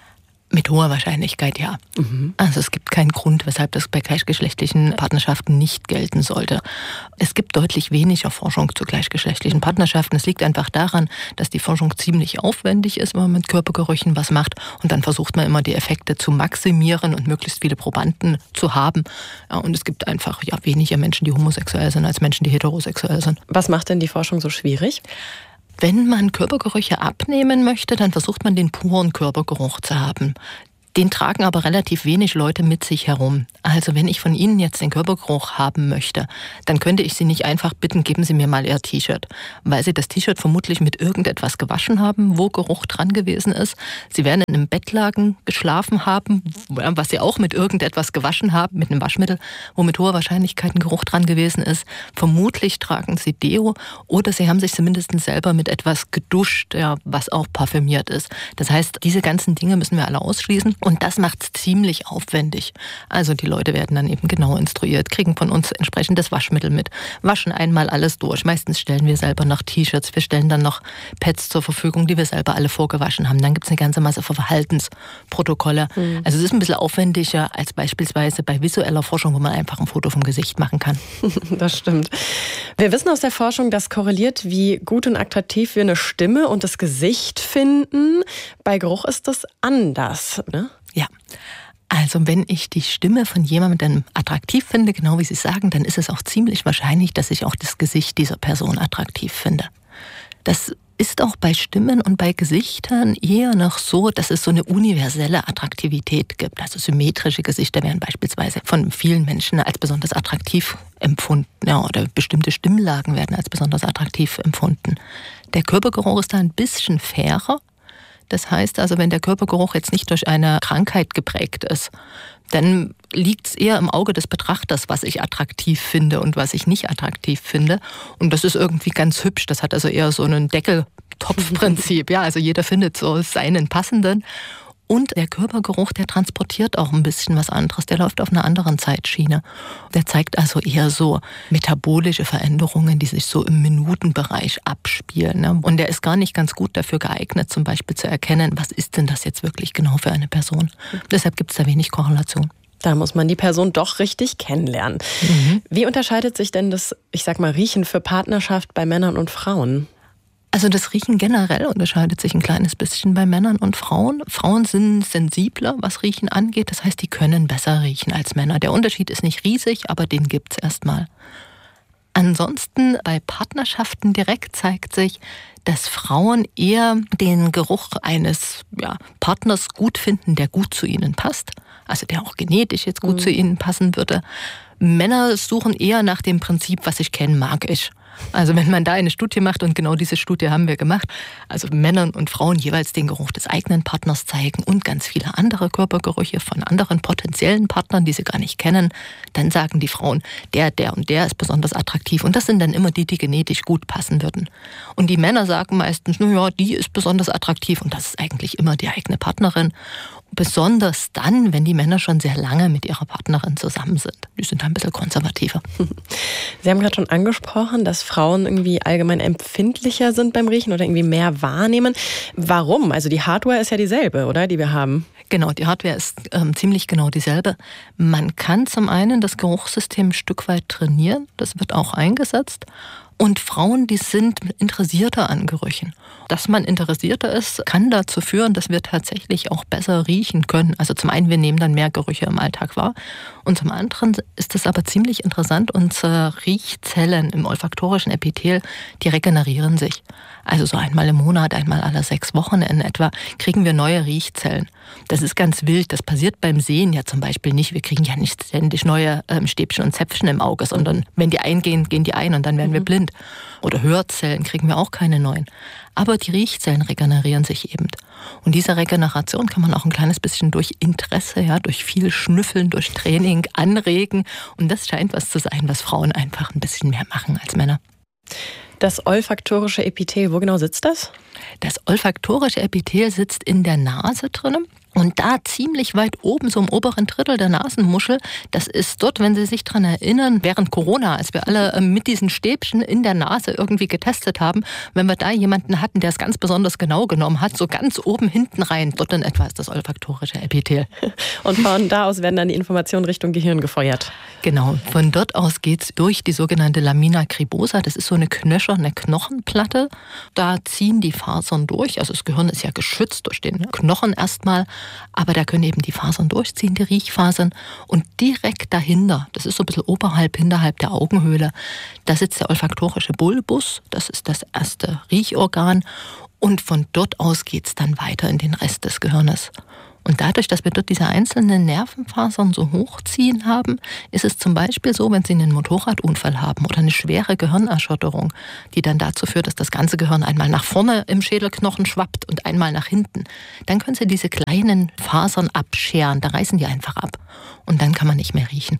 Mit hoher Wahrscheinlichkeit, ja. Also es gibt keinen Grund, weshalb das bei gleichgeschlechtlichen Partnerschaften nicht gelten sollte. Es gibt deutlich weniger Forschung zu gleichgeschlechtlichen Partnerschaften. Es liegt einfach daran, dass die Forschung ziemlich aufwendig ist, wenn man mit Körpergerüchen was macht. Und dann versucht man immer, die Effekte zu maximieren und möglichst viele Probanden zu haben. Ja, und es gibt einfach weniger Menschen, die homosexuell sind, als Menschen, die heterosexuell sind. Was macht denn die Forschung so schwierig? Wenn man Körpergerüche abnehmen möchte, dann versucht man den puren Körpergeruch zu haben. Den tragen aber relativ wenig Leute mit sich herum. Also wenn ich von Ihnen jetzt den Körpergeruch haben möchte, dann könnte ich Sie nicht einfach bitten, geben Sie mir mal Ihr T-Shirt. Weil Sie das T-Shirt vermutlich mit irgendetwas gewaschen haben, wo Geruch dran gewesen ist. Sie werden in einem Bettlaken geschlafen haben, was Sie auch mit irgendetwas gewaschen haben, mit einem Waschmittel, wo mit hoher Wahrscheinlichkeit ein Geruch dran gewesen ist. Vermutlich tragen Sie Deo oder Sie haben sich zumindest selber mit etwas geduscht, was auch parfümiert ist. Das heißt, diese ganzen Dinge müssen wir alle ausschließen. Und das macht es ziemlich aufwendig. Also die Leute werden dann eben genau instruiert, kriegen von uns entsprechendes Waschmittel mit, waschen einmal alles durch. Meistens stellen wir selber noch T-Shirts, wir stellen dann noch Pads zur Verfügung, die wir selber alle vorgewaschen haben. Dann gibt es eine ganze Masse Verhaltensprotokolle. Also es ist ein bisschen aufwendiger als beispielsweise bei visueller Forschung, wo man einfach ein Foto vom Gesicht machen kann. Das stimmt. Wir wissen aus der Forschung, dass korreliert, wie gut und attraktiv wir eine Stimme und das Gesicht finden. Bei Geruch ist das anders, ne? Ja, also wenn ich die Stimme von jemandem attraktiv finde, genau wie Sie sagen, dann ist es auch ziemlich wahrscheinlich, dass ich auch das Gesicht dieser Person attraktiv finde. Das ist auch bei Stimmen und bei Gesichtern eher noch so, dass es so eine universelle Attraktivität gibt. Also symmetrische Gesichter werden beispielsweise von vielen Menschen als besonders attraktiv empfunden. Ja, oder bestimmte Stimmlagen werden als besonders attraktiv empfunden. Der Körpergeruch ist da ein bisschen fairer. Das heißt also, wenn der Körpergeruch jetzt nicht durch eine Krankheit geprägt ist, dann liegt es eher im Auge des Betrachters, was ich attraktiv finde und was ich nicht attraktiv finde. Und das ist irgendwie ganz hübsch. Das hat also eher so ein Deckeltopfprinzip. Ja, also jeder findet so seinen passenden. Und der Körpergeruch, der transportiert auch ein bisschen was anderes. Der läuft auf einer anderen Zeitschiene. Der zeigt also eher so metabolische Veränderungen, die sich so im Minutenbereich abspielen. Und der ist gar nicht ganz gut dafür geeignet, zum Beispiel zu erkennen, was ist denn das jetzt wirklich genau für eine Person. Deshalb gibt es da wenig Korrelation. Da muss man die Person doch richtig kennenlernen. Wie unterscheidet sich denn das, Riechen für Partnerschaft bei Männern und Frauen? Also das Riechen generell unterscheidet sich ein kleines bisschen bei Männern und Frauen. Frauen sind sensibler, was Riechen angeht. Das heißt, die können besser riechen als Männer. Der Unterschied ist nicht riesig, aber den gibt's erstmal. Ansonsten bei Partnerschaften direkt zeigt sich, dass Frauen eher den Geruch eines Partners gut finden, der gut zu ihnen passt. Also der auch genetisch jetzt gut zu ihnen passen würde. Männer suchen eher nach dem Prinzip, was ich kenne, mag ich. Also wenn man da eine Studie macht, und genau diese Studie haben wir gemacht, also Männern und Frauen jeweils den Geruch des eigenen Partners zeigen und ganz viele andere Körpergerüche von anderen potenziellen Partnern, die sie gar nicht kennen, dann sagen die Frauen, der und der ist besonders attraktiv. Und das sind dann immer die genetisch gut passen würden. Und die Männer sagen meistens, die ist besonders attraktiv und das ist eigentlich immer die eigene Partnerin. Besonders dann, wenn die Männer schon sehr lange mit ihrer Partnerin zusammen sind. Die sind ein bisschen konservativer. Sie haben gerade schon angesprochen, dass Frauen irgendwie allgemein empfindlicher sind beim Riechen oder irgendwie mehr wahrnehmen. Warum? Also die Hardware ist ja dieselbe, oder? Die wir haben. Genau, die Hardware ist ziemlich genau dieselbe. Man kann zum einen das Geruchssystem ein Stück weit trainieren. Das wird auch eingesetzt. Und Frauen, die sind interessierter an Gerüchen. Dass man interessierter ist, kann dazu führen, dass wir tatsächlich auch besser riechen können. Also zum einen, wir nehmen dann mehr Gerüche im Alltag wahr. Und zum anderen ist es aber ziemlich interessant, unsere Riechzellen im olfaktorischen Epithel, die regenerieren sich. Also so einmal im Monat, einmal alle 6 Wochen in etwa, kriegen wir neue Riechzellen. Das ist ganz wild. Das passiert beim Sehen ja zum Beispiel nicht. Wir kriegen ja nicht ständig neue Stäbchen und Zäpfchen im Auge, sondern wenn die eingehen, gehen die ein und dann werden wir blind. Oder Hörzellen kriegen wir auch keine neuen. Aber die Riechzellen regenerieren sich eben. Und diese Regeneration kann man auch ein kleines bisschen durch Interesse, durch viel Schnüffeln, durch Training anregen. Und das scheint was zu sein, was Frauen einfach ein bisschen mehr machen als Männer. Das olfaktorische Epithel, wo genau sitzt das? Das olfaktorische Epithel sitzt in der Nase drin. Und da ziemlich weit oben, so im oberen Drittel der Nasenmuschel, das ist dort, wenn Sie sich daran erinnern, während Corona, als wir alle mit diesen Stäbchen in der Nase irgendwie getestet haben, wenn wir da jemanden hatten, der es ganz besonders genau genommen hat, so ganz oben hinten rein, dort in etwa ist das olfaktorische Epithel. Und von da aus werden dann die Informationen Richtung Gehirn gefeuert. Genau, von dort aus geht's durch die sogenannte Lamina cribosa. Das ist so eine knöcherne Knochenplatte. Da ziehen die Fasern durch. Also das Gehirn ist ja geschützt durch den Knochen erstmal. Aber da können eben die Fasern durchziehen, die Riechfasern. Und direkt dahinter, das ist so ein bisschen oberhalb, hinterhalb der Augenhöhle, da sitzt der olfaktorische Bulbus. Das ist das erste Riechorgan. Und von dort aus geht's dann weiter in den Rest des Gehirnes. Und dadurch, dass wir dort diese einzelnen Nervenfasern so hochziehen haben, ist es zum Beispiel so, wenn Sie einen Motorradunfall haben oder eine schwere Gehirnerschütterung, die dann dazu führt, dass das ganze Gehirn einmal nach vorne im Schädelknochen schwappt und einmal nach hinten, dann können Sie diese kleinen Fasern abscheren, da reißen die einfach ab und dann kann man nicht mehr riechen.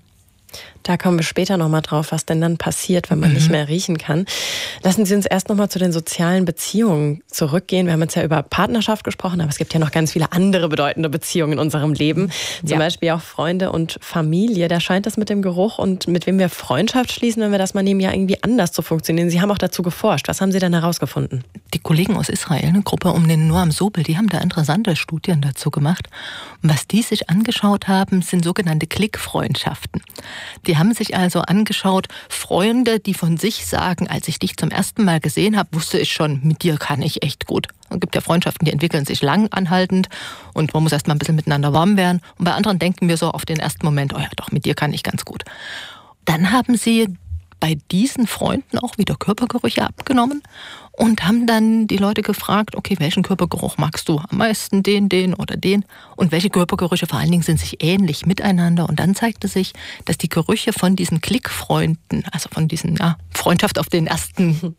Da kommen wir später nochmal drauf, was denn dann passiert, wenn man nicht mehr riechen kann. Lassen Sie uns erst nochmal zu den sozialen Beziehungen zurückgehen. Wir haben jetzt ja über Partnerschaft gesprochen, aber es gibt ja noch ganz viele andere bedeutende Beziehungen in unserem Leben. Zum Beispiel auch Freunde und Familie. Da scheint das mit dem Geruch und mit wem wir Freundschaft schließen, wenn wir das mal nehmen, ja irgendwie anders zu funktionieren. Sie haben auch dazu geforscht. Was haben Sie denn herausgefunden? Die Kollegen aus Israel, eine Gruppe um den Noam Sobel, die haben da interessante Studien dazu gemacht. Und was die sich angeschaut haben, sind sogenannte Klickfreundschaften. Die haben sich also angeschaut, Freunde, die von sich sagen, als ich dich zum ersten Mal gesehen habe, wusste ich schon, mit dir kann ich echt gut. Es gibt ja Freundschaften, die entwickeln sich lang anhaltend und man muss erst mal ein bisschen miteinander warm werden. Und bei anderen denken wir so auf den ersten Moment, oh ja, doch, mit dir kann ich ganz gut. Dann haben sie bei diesen Freunden auch wieder Körpergerüche abgenommen und haben dann die Leute gefragt, okay, welchen Körpergeruch magst du am meisten, den oder den? Und welche Körpergerüche vor allen Dingen sind sich ähnlich miteinander? Und dann zeigte sich, dass die Gerüche von diesen Klickfreunden, also von diesen Freundschaft auf den ersten,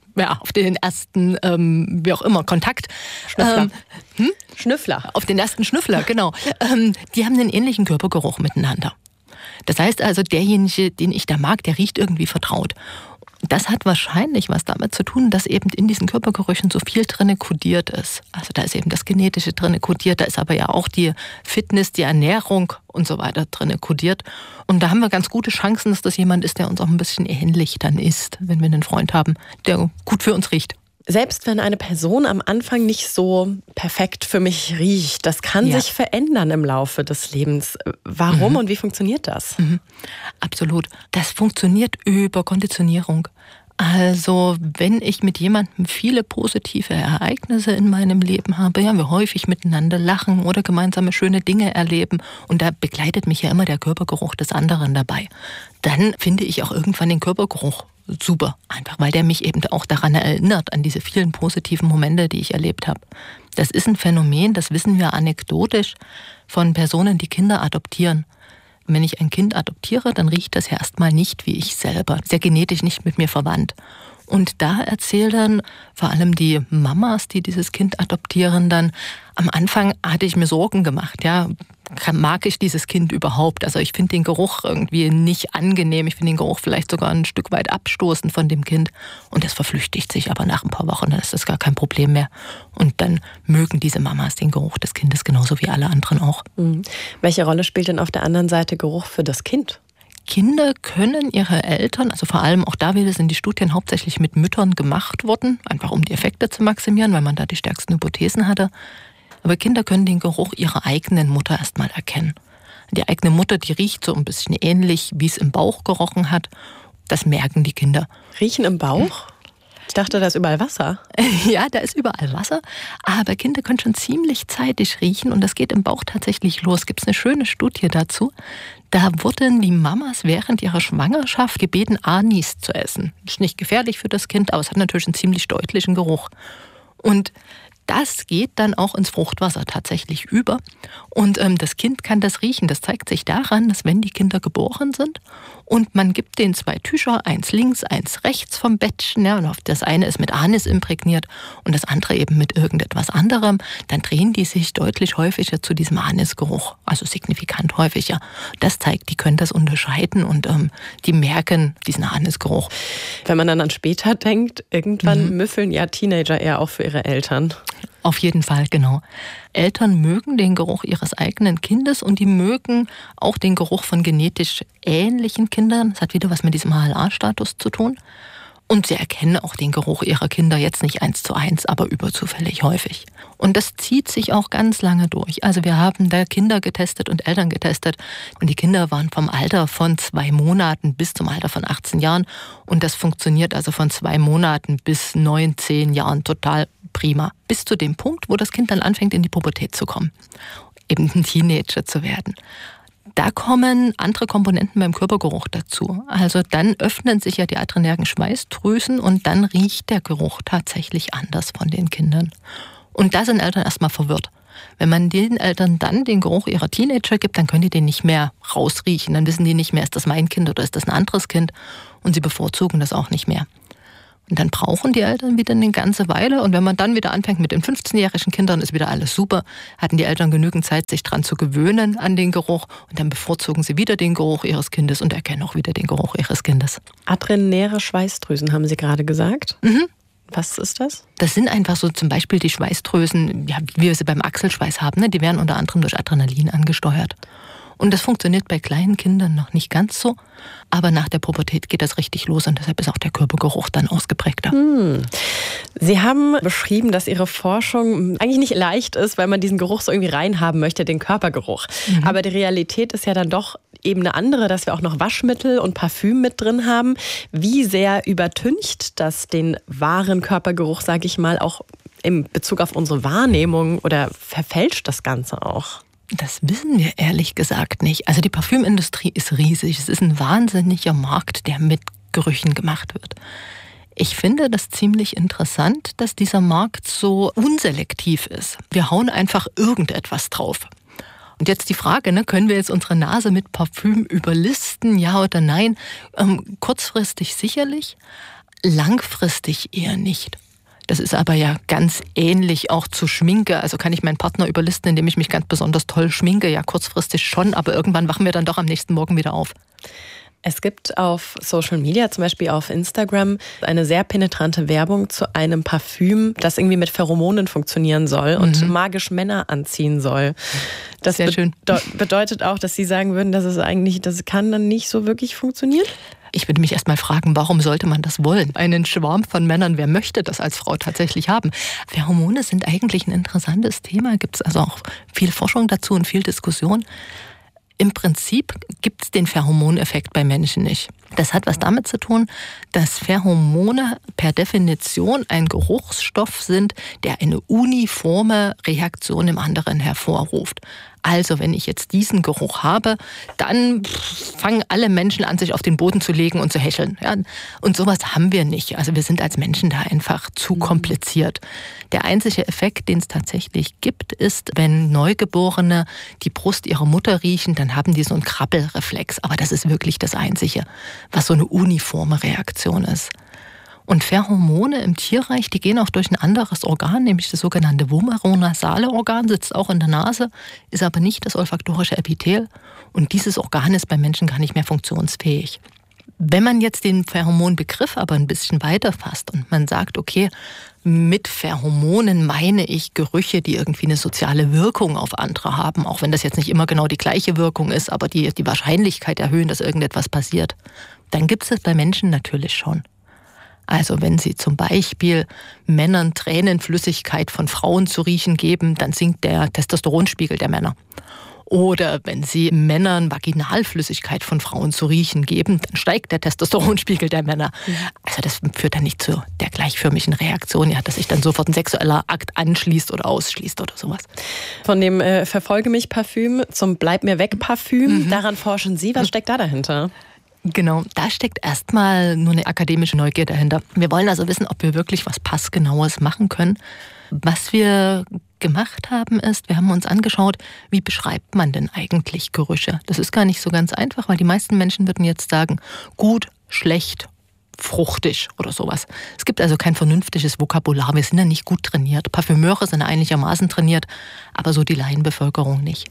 wie auch immer, Kontakt. Schnüffler. Schnüffler. Auf den ersten Schnüffler, genau. Die haben einen ähnlichen Körpergeruch miteinander. Das heißt also, derjenige, den ich da mag, der riecht irgendwie vertraut. Das hat wahrscheinlich was damit zu tun, dass eben in diesen Körpergerüchen so viel drin kodiert ist. Also da ist eben das Genetische drin kodiert, da ist aber ja auch die Fitness, die Ernährung und so weiter drin kodiert. Und da haben wir ganz gute Chancen, dass das jemand ist, der uns auch ein bisschen ähnlich dann ist, wenn wir einen Freund haben, der gut für uns riecht. Selbst wenn eine Person am Anfang nicht so perfekt für mich riecht, das kann sich verändern im Laufe des Lebens. Warum und wie funktioniert das? Absolut. Das funktioniert über Konditionierung. Also wenn ich mit jemandem viele positive Ereignisse in meinem Leben habe, ja, wir häufig miteinander lachen oder gemeinsame schöne Dinge erleben und da begleitet mich ja immer der Körpergeruch des anderen dabei, dann finde ich auch irgendwann den Körpergeruch super, einfach weil der mich eben auch daran erinnert, an diese vielen positiven Momente, die ich erlebt habe. Das ist ein Phänomen, das wissen wir anekdotisch von Personen, die Kinder adoptieren. Wenn ich ein Kind adoptiere, dann riecht das ja erstmal nicht wie ich selber. Ist ja genetisch nicht mit mir verwandt. Und da erzählen vor allem die Mamas, die dieses Kind adoptieren, dann, am Anfang hatte ich mir Sorgen gemacht, ja, mag ich dieses Kind überhaupt? Also ich finde den Geruch irgendwie nicht angenehm, ich finde den Geruch vielleicht sogar ein Stück weit abstoßend von dem Kind und das verflüchtigt sich, aber nach ein paar Wochen, dann ist das gar kein Problem mehr und dann mögen diese Mamas den Geruch des Kindes genauso wie alle anderen auch. Welche Rolle spielt denn auf der anderen Seite Geruch für das Kind? Kinder können ihre Eltern, also vor allem auch da wieder sind die Studien hauptsächlich mit Müttern gemacht worden, einfach um die Effekte zu maximieren, weil man da die stärksten Hypothesen hatte. Aber Kinder können den Geruch ihrer eigenen Mutter erstmal erkennen. Die eigene Mutter, die riecht so ein bisschen ähnlich, wie es im Bauch gerochen hat. Das merken die Kinder. Riechen im Bauch? Ich dachte, da ist überall Wasser. Ja, da ist überall Wasser, aber Kinder können schon ziemlich zeitig riechen und das geht im Bauch tatsächlich los. Gibt es eine schöne Studie dazu. Da wurden die Mamas während ihrer Schwangerschaft gebeten, Anis zu essen. Ist nicht gefährlich für das Kind, aber es hat natürlich einen ziemlich deutlichen Geruch. Und das geht dann auch ins Fruchtwasser tatsächlich über. Und das Kind kann das riechen. Das zeigt sich daran, dass wenn die Kinder geboren sind und man gibt denen 2 Tücher, eins links, eins rechts vom Bettchen, ja, und das eine ist mit Anis imprägniert und das andere eben mit irgendetwas anderem, dann drehen die sich deutlich häufiger zu diesem Anisgeruch, also signifikant häufiger. Das zeigt, die können das unterscheiden und die merken diesen Anisgeruch. Wenn man dann an später denkt, irgendwann müffeln ja Teenager eher auch für ihre Eltern. Auf jeden Fall, genau. Eltern mögen den Geruch ihres eigenen Kindes und die mögen auch den Geruch von genetisch ähnlichen Kindern. Das hat wieder was mit diesem HLA-Status zu tun. Und sie erkennen auch den Geruch ihrer Kinder jetzt nicht 1:1, aber überzufällig häufig. Und das zieht sich auch ganz lange durch. Also wir haben da Kinder getestet und Eltern getestet. Und die Kinder waren vom Alter von 2 Monaten bis zum Alter von 18 Jahren. Und das funktioniert also von 2 Monaten bis 9, 10 Jahren total prima. Bis zu dem Punkt, wo das Kind dann anfängt, in die Pubertät zu kommen. Eben ein Teenager zu werden. Da kommen andere Komponenten beim Körpergeruch dazu. Also dann öffnen sich ja die adrenergen Schweißdrüsen und dann riecht der Geruch tatsächlich anders von den Kindern. Und da sind Eltern erstmal verwirrt. Wenn man den Eltern dann den Geruch ihrer Teenager gibt, dann können die den nicht mehr rausriechen. Dann wissen die nicht mehr, ist das mein Kind oder ist das ein anderes Kind? Und sie bevorzugen das auch nicht mehr. Und dann brauchen die Eltern wieder eine ganze Weile. Und wenn man dann wieder anfängt mit den 15-jährigen Kindern, ist wieder alles super. Hatten die Eltern genügend Zeit, sich dran zu gewöhnen an den Geruch. Und dann bevorzugen sie wieder den Geruch ihres Kindes und erkennen auch wieder den Geruch ihres Kindes. Adrenäre Schweißdrüsen, haben Sie gerade gesagt? Mhm. Was ist das? Das sind einfach so zum Beispiel die Schweißdrüsen, ja, wie wir sie beim Achselschweiß haben. Ne? Die werden unter anderem durch Adrenalin angesteuert. Und das funktioniert bei kleinen Kindern noch nicht ganz so. Aber nach der Pubertät geht das richtig los und deshalb ist auch der Körpergeruch dann ausgeprägter. Sie haben beschrieben, dass Ihre Forschung eigentlich nicht leicht ist, weil man diesen Geruch so irgendwie reinhaben möchte, den Körpergeruch. Aber die Realität ist ja dann doch eben eine andere, dass wir auch noch Waschmittel und Parfüm mit drin haben. Wie sehr übertüncht das den wahren Körpergeruch, sage ich mal, auch in Bezug auf unsere Wahrnehmung oder verfälscht das Ganze auch? Das wissen wir ehrlich gesagt nicht. Also die Parfümindustrie ist riesig. Es ist ein wahnsinniger Markt, der mit Gerüchen gemacht wird. Ich finde das ziemlich interessant, dass dieser Markt so unselektiv ist. Wir hauen einfach irgendetwas drauf. Und jetzt die Frage, können wir jetzt unsere Nase mit Parfüm überlisten, ja oder nein? Kurzfristig sicherlich, langfristig eher nicht. Das ist aber ja ganz ähnlich auch zu Schminke. Also kann ich meinen Partner überlisten, indem ich mich ganz besonders toll schminke? Ja, kurzfristig schon, aber irgendwann wachen wir dann doch am nächsten Morgen wieder auf. Es gibt auf Social Media, zum Beispiel auf Instagram, eine sehr penetrante Werbung zu einem Parfüm, das irgendwie mit Pheromonen funktionieren soll und magisch Männer anziehen soll. Das sehr schön. Bedeutet auch, dass Sie sagen würden, dass das kann dann nicht so wirklich funktionieren? Ich würde mich erst mal fragen, warum sollte man das wollen? Einen Schwarm von Männern, wer möchte das als Frau tatsächlich haben? Pheromone sind eigentlich ein interessantes Thema, gibt es also auch viel Forschung dazu und viel Diskussion. Im Prinzip gibt es den Pheromoneffekt bei Menschen nicht. Das hat was damit zu tun, dass Pheromone per Definition ein Geruchsstoff sind, der eine uniforme Reaktion im anderen hervorruft. Also wenn ich jetzt diesen Geruch habe, dann fangen alle Menschen an, sich auf den Boden zu legen und zu hecheln. Ja, und sowas haben wir nicht. Also wir sind als Menschen da einfach zu kompliziert. Der einzige Effekt, den es tatsächlich gibt, ist, wenn Neugeborene die Brust ihrer Mutter riechen, dann haben die so einen Krabbelreflex. Aber das ist wirklich das Einzige, was so eine uniforme Reaktion ist. Und Pheromone im Tierreich, die gehen auch durch ein anderes Organ, nämlich das sogenannte vomeronasale Organ, sitzt auch in der Nase, ist aber nicht das olfaktorische Epithel. Und dieses Organ ist beim Menschen gar nicht mehr funktionsfähig. Wenn man jetzt den Pheromonbegriff aber ein bisschen weiter fasst und man sagt, okay, mit Pheromonen meine ich Gerüche, die irgendwie eine soziale Wirkung auf andere haben, auch wenn das jetzt nicht immer genau die gleiche Wirkung ist, aber die Wahrscheinlichkeit erhöhen, dass irgendetwas passiert, dann gibt es das bei Menschen natürlich schon. Also wenn Sie zum Beispiel Männern Tränenflüssigkeit von Frauen zu riechen geben, dann sinkt der Testosteronspiegel der Männer. Oder wenn Sie Männern Vaginalflüssigkeit von Frauen zu riechen geben, dann steigt der Testosteronspiegel der Männer. Also das führt dann nicht zu der gleichförmigen Reaktion, ja, dass sich dann sofort ein sexueller Akt anschließt oder ausschließt oder sowas. Von dem Verfolge-mich-Parfüm zum Bleib-mir-weg-Parfüm, daran forschen Sie. Was steckt da dahinter? Genau, da steckt erstmal nur eine akademische Neugier dahinter. Wir wollen also wissen, ob wir wirklich was Passgenaues machen können. Was wir gemacht haben ist, wir haben uns angeschaut, wie beschreibt man denn eigentlich Gerüche? Das ist gar nicht so ganz einfach, weil die meisten Menschen würden jetzt sagen, gut, schlecht, fruchtig oder sowas. Es gibt also kein vernünftiges Vokabular, wir sind ja nicht gut trainiert. Parfümeure sind einigermaßen trainiert, aber so die Laienbevölkerung nicht.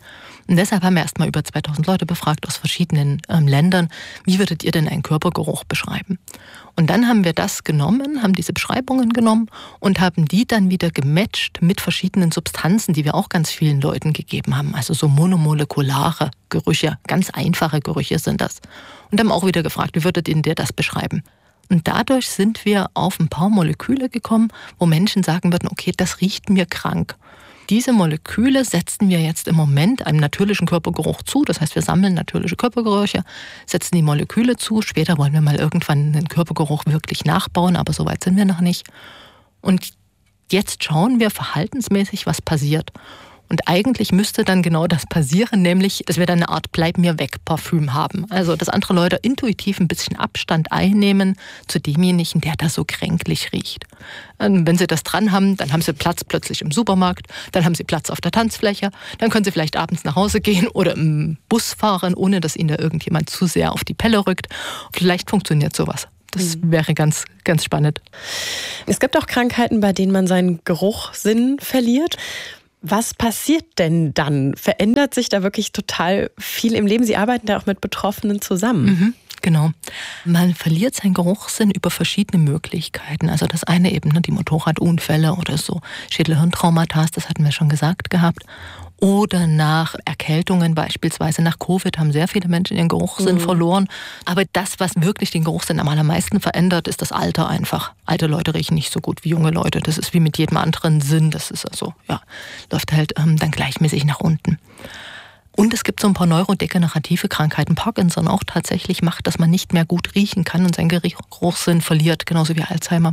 Und deshalb haben wir erstmal über 2000 Leute befragt aus verschiedenen Ländern. Wie würdet ihr denn einen Körpergeruch beschreiben? Und dann haben wir das genommen, haben diese Beschreibungen genommen und haben die dann wieder gematcht mit verschiedenen Substanzen, die wir auch ganz vielen Leuten gegeben haben. Also so monomolekulare Gerüche, ganz einfache Gerüche sind das. Und haben auch wieder gefragt, wie würdet ihr das beschreiben? Und dadurch sind wir auf ein paar Moleküle gekommen, wo Menschen sagen würden, okay, das riecht mir krank. Diese Moleküle setzen wir jetzt im Moment einem natürlichen Körpergeruch zu. Das heißt, wir sammeln natürliche Körpergerüche, setzen die Moleküle zu. Später wollen wir mal irgendwann den Körpergeruch wirklich nachbauen, aber so weit sind wir noch nicht. Und jetzt schauen wir verhaltensmäßig, was passiert. Und eigentlich müsste dann genau das passieren, nämlich, dass wir dann eine Art Bleib-mir-weg-Parfüm haben. Also, dass andere Leute intuitiv ein bisschen Abstand einnehmen zu demjenigen, der da so kränklich riecht. Und wenn sie das dran haben, dann haben sie Platz plötzlich im Supermarkt, dann haben sie Platz auf der Tanzfläche, dann können sie vielleicht abends nach Hause gehen oder im Bus fahren, ohne dass ihnen da irgendjemand zu sehr auf die Pelle rückt. Vielleicht funktioniert sowas. Das wäre ganz, ganz spannend. Es gibt auch Krankheiten, bei denen man seinen Geruchssinn verliert. Was passiert denn dann? Verändert sich da wirklich total viel im Leben? Sie arbeiten da auch mit Betroffenen zusammen. Genau. Man verliert seinen Geruchssinn über verschiedene Möglichkeiten. Also das eine eben, die Motorradunfälle oder so Schädel-Hirntraumata, das hatten wir schon gesagt gehabt. Oder nach Erkältungen, beispielsweise nach Covid, haben sehr viele Menschen ihren Geruchssinn verloren. Aber das, was wirklich den Geruchssinn am allermeisten verändert, ist das Alter einfach. Alte Leute riechen nicht so gut wie junge Leute. Das ist wie mit jedem anderen Sinn. Das ist also, läuft halt dann gleichmäßig nach unten. Und es gibt so ein paar neurodegenerative Krankheiten. Parkinson auch tatsächlich macht, dass man nicht mehr gut riechen kann und seinen Geruchssinn verliert, genauso wie Alzheimer.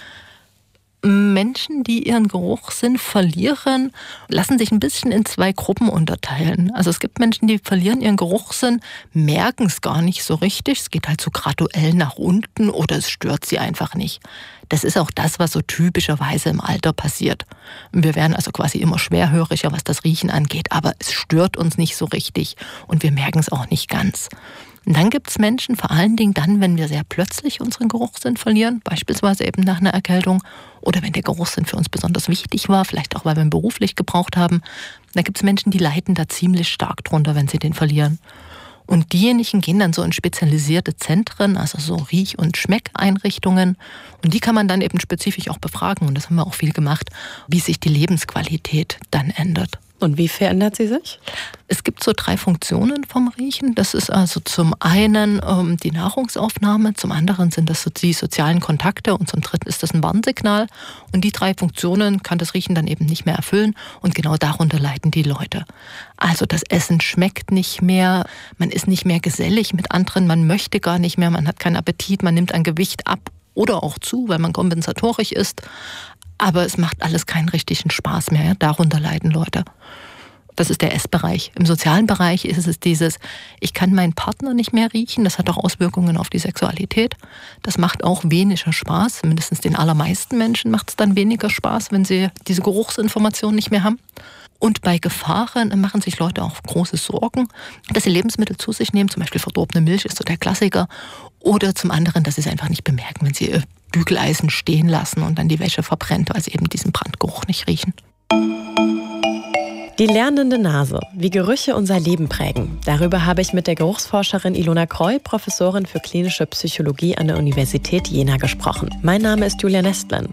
Menschen, die ihren Geruchssinn verlieren, lassen sich ein bisschen in zwei Gruppen unterteilen. Also es gibt Menschen, die verlieren ihren Geruchssinn, merken es gar nicht so richtig. Es geht halt so graduell nach unten oder es stört sie einfach nicht. Das ist auch das, was so typischerweise im Alter passiert. Wir werden also quasi immer schwerhöriger, was das Riechen angeht, aber es stört uns nicht so richtig und wir merken es auch nicht ganz. Und dann gibt es Menschen, vor allen Dingen dann, wenn wir sehr plötzlich unseren Geruchssinn verlieren, beispielsweise eben nach einer Erkältung oder wenn der Geruchssinn für uns besonders wichtig war, vielleicht auch, weil wir ihn beruflich gebraucht haben. Da gibt es Menschen, die leiden da ziemlich stark drunter, wenn sie den verlieren. Und diejenigen gehen dann so in spezialisierte Zentren, also so Riech- und Schmeckeinrichtungen. Und die kann man dann eben spezifisch auch befragen, und das haben wir auch viel gemacht, wie sich die Lebensqualität dann ändert. Und wie verändert sie sich? Es gibt so 3 Funktionen vom Riechen. Das ist also zum einen die Nahrungsaufnahme, zum anderen sind das so die sozialen Kontakte und zum dritten ist das ein Warnsignal. Und die 3 Funktionen kann das Riechen dann eben nicht mehr erfüllen und genau darunter leiden die Leute. Also das Essen schmeckt nicht mehr, man ist nicht mehr gesellig mit anderen, man möchte gar nicht mehr, man hat keinen Appetit, man nimmt an Gewicht ab oder auch zu, weil man kompensatorisch ist. Aber es macht alles keinen richtigen Spaß mehr. Ja? Darunter leiden Leute. Das ist der Essbereich. Im sozialen Bereich ist es dieses, ich kann meinen Partner nicht mehr riechen. Das hat auch Auswirkungen auf die Sexualität. Das macht auch weniger Spaß. Mindestens den allermeisten Menschen macht es dann weniger Spaß, wenn sie diese Geruchsinformation nicht mehr haben. Und bei Gefahren machen sich Leute auch große Sorgen, dass sie Lebensmittel zu sich nehmen. Zum Beispiel verdorbene Milch ist so der Klassiker. Oder zum anderen, dass sie es einfach nicht bemerken, wenn sie ihr Bügeleisen stehen lassen und dann die Wäsche verbrennt, weil sie eben diesen Brandgeruch nicht riechen. Die lernende Nase, wie Gerüche unser Leben prägen. Darüber habe ich mit der Geruchsforscherin Ilona Kreu, Professorin für klinische Psychologie an der Universität Jena, gesprochen. Mein Name ist Julia Nestlen.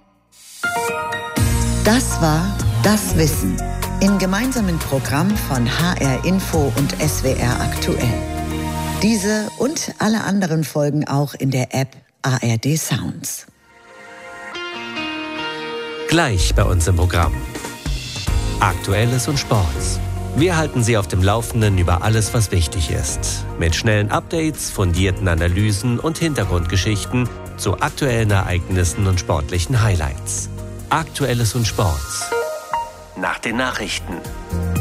Das war Das Wissen im gemeinsamen Programm von HR Info und SWR Aktuell. Diese und alle anderen Folgen auch in der App ARD Sounds. Gleich bei uns im Programm. Aktuelles und Sports. Wir halten Sie auf dem Laufenden über alles, was wichtig ist. Mit schnellen Updates, fundierten Analysen und Hintergrundgeschichten zu aktuellen Ereignissen und sportlichen Highlights. Aktuelles und Sports. Nach den Nachrichten.